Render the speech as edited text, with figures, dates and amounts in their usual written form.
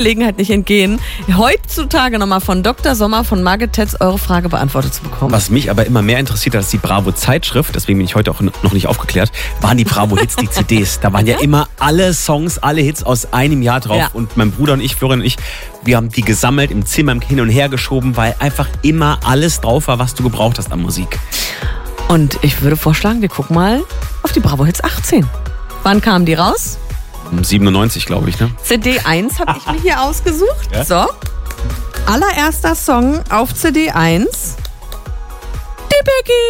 Gelegenheit nicht entgehen, heutzutage nochmal von Dr. Sommer von Margit Tetz eure Frage beantwortet zu bekommen. Was mich aber immer mehr interessiert als die Bravo-Zeitschrift, deswegen bin ich heute auch noch nicht aufgeklärt, waren die Bravo-Hits, die CDs. Da waren ja immer alle Songs, alle Hits aus einem Jahr drauf. Ja. Und mein Bruder und ich, Florian und ich, wir haben die gesammelt, im Zimmer hin und her geschoben, weil einfach immer alles drauf war, was du gebraucht hast an Musik. Und ich würde vorschlagen, wir gucken mal auf die Bravo-Hits 18. Wann kamen die raus? 97, glaube ich, ne? CD 1 habe ich mir hier ausgesucht. Ja? So. Allererster Song auf CD 1. Die Biggie.